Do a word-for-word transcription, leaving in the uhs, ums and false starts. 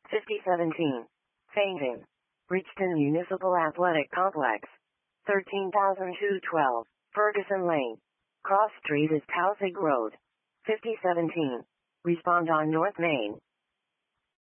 fifty seventeen. Fainting. Bridgeton Municipal Athletic Complex. thirteen thousand two hundred twelve. Ferguson Lane. Cross Street is Tausig Road. fifty seventeen. Respond on North Main.